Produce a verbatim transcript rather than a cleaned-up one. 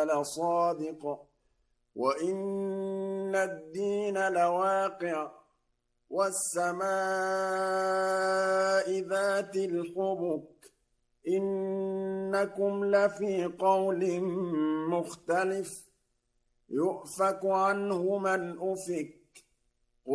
لصادق وإن الدين لواقع والسماء ذات الحبك إنكم لفي قول مختلف يؤفك عنه من أفك